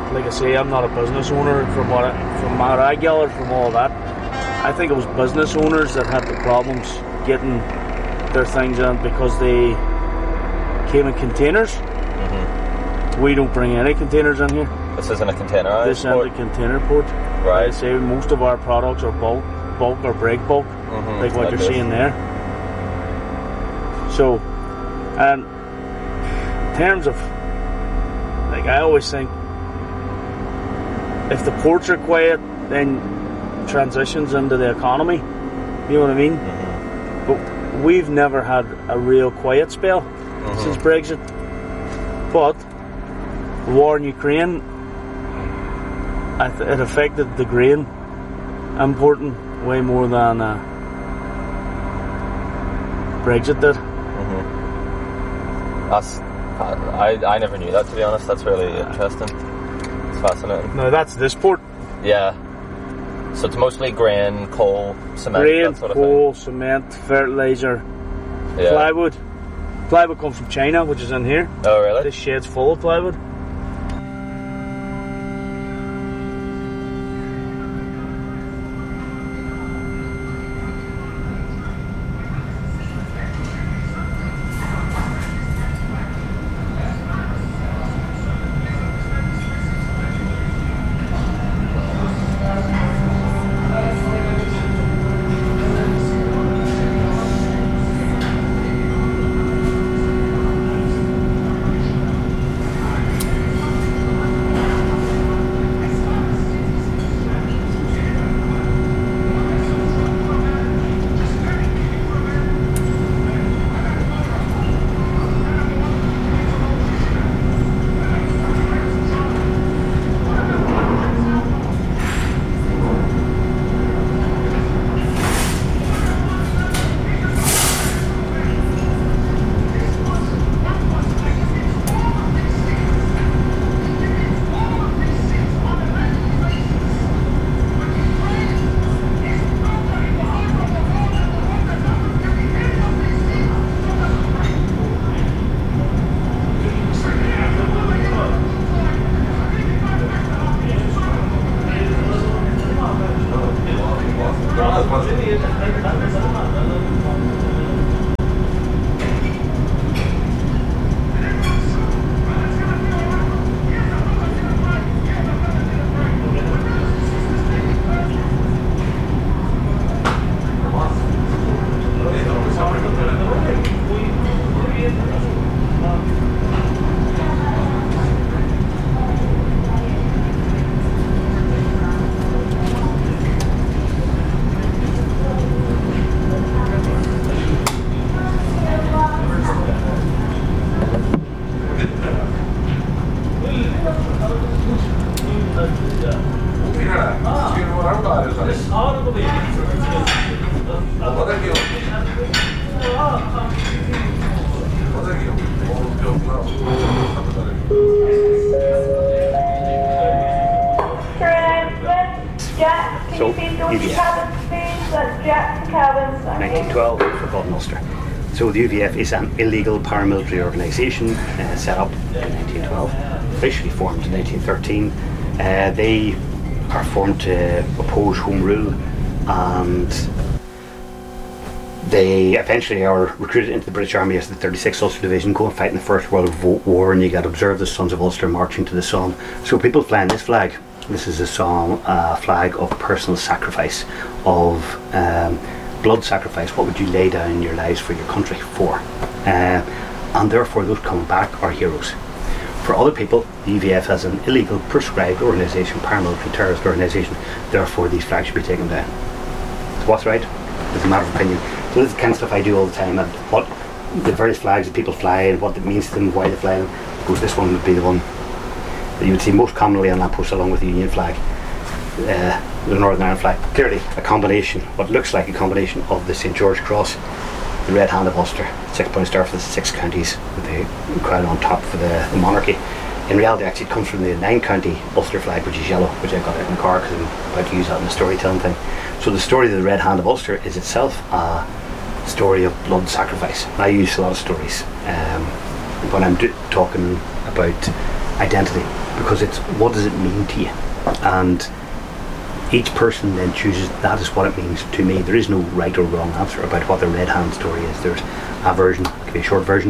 like I say, I'm not a business owner. From what I gathered from all that, I think it was business owners that had the problems getting their things in because they came in containers. Mm-hmm. We don't bring any containers in here. This isn't a containerized This isn't a container port. Right. I say most of our products are bulk or break bulk, like what you're seeing there. So, and in terms of, like, I always think if the ports are quiet, then transitions into the economy. You know what I mean? Mm-hmm. But we've never had a real quiet spell since Brexit. But the war in Ukraine, it affected the grain importing way more than Brexit did. I never knew that, to be honest. That's really interesting. It's fascinating. No, that's this port. Yeah. So it's mostly grain, coal, cement, grain, that sort of coal, thing. cement, fertilizer, Yeah. plywood. Plywood comes from China, which is in here. Oh, really? This shed's full of plywood. So, UVF. 1912 for Gordon Ulster. So the UVF is an illegal paramilitary organisation set up in 1912, officially formed in 1913. They are formed to oppose Home Rule, and they eventually are recruited into the British Army as the 36th Ulster Division, go and fight in the First World War, and you get observed the Sons of Ulster marching to the Somme. So people flying this flag. This is a Somme flag of personal sacrifice, of blood sacrifice. What would you lay down your lives for your country for? And therefore those coming back are heroes. For other people, the UVF is an illegal, proscribed organisation, paramilitary terrorist organisation. Therefore these flags should be taken down. So what's right? It's a matter of opinion. So this is the kind of stuff I do all the time, and what the various flags that people fly and what it means to them, why they fly them. Of course, this one would be the one that you would see most commonly on lampposts, along with the Union flag, the Northern Ireland flag. Clearly a combination, what looks like a combination of the St George Cross, the Red Hand of Ulster, 6-point star for the 6 counties, with the crown on top for the monarchy. In reality, actually, it comes from the 9-county Ulster flag, which is yellow, which I got out in the car because I'm about to use that in the storytelling thing. So the story of the Red Hand of Ulster is itself a story of blood sacrifice. I use a lot of stories when I'm talking about identity, because it's what does it mean to you, and each person then chooses that is what it means to me. There is no right or wrong answer about what the Red Hand story is. There's a version, I'll give you a short version.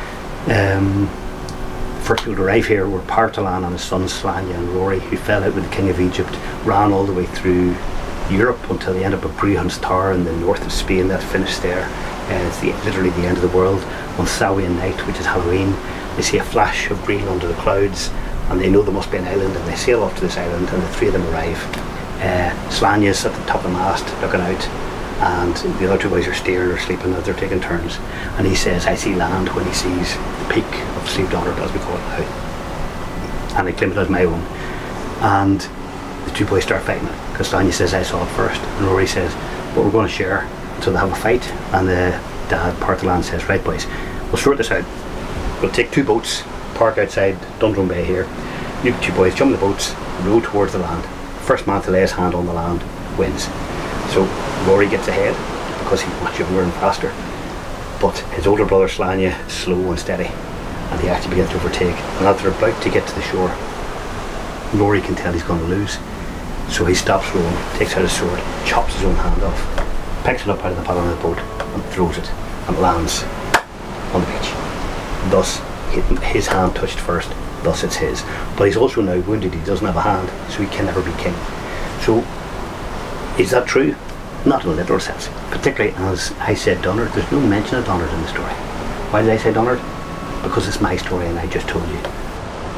First people to arrive here were Partalan and his sons Slania and Rory, who fell out with the king of Egypt, ran all the way through Europe until they ended up at Brihans Tower in the north of Spain. That finished there. It's literally the end of the world. On Samhain night, which is Halloween, they see a flash of green under the clouds, and they know there must be an island, and they sail off to this island, and the three of them arrive. Slania's at the top of the mast looking out, and the other two boys are steering or sleeping as they're taking turns, and he says, I see land, when he sees the peak of Slieve Donard, as we call it now, and I claim it as my own. And the two boys start fighting it, because Slania says, I saw it first, and Rory says, but we're going to share. So they have a fight, and the dad, Partalan, says, right boys, we'll sort this out. We'll take 2 boats, park outside Dundrum Bay here. You 2 boys jump in the boats, row towards the land. First man to lay his hand on the land wins. So Rory gets ahead because he's much younger and faster, but his older brother Slania is slow and steady, and he actually begins to overtake. And as they're about to get to the shore, Rory can tell he's going to lose, so he stops rowing, takes out his sword, chops his own hand off, picks it up out of the bottom of the boat and throws it, and lands on the beach. Thus his hand touched first, thus it's his. But he's also now wounded, he doesn't have a hand, so he can never be king. So is that true? Not in a literal sense, particularly as I said Donard. There's no mention of Donard in the story. Why did I say Donard? Because it's my story and I just told you.